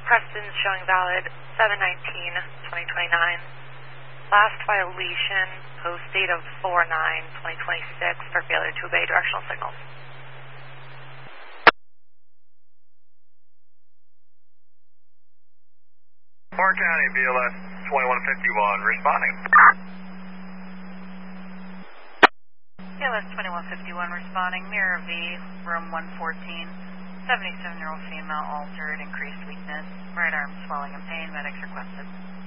Preston's showing valid 7/19/2029. Last violation, post date of 4/9/2026 for failure to obey directional signals. Park County, BLS 2151, responding. BLS 2151 responding, Mirror V, room 114, 77-year-old female, altered, increased weakness, right arm swelling and pain, medics requested.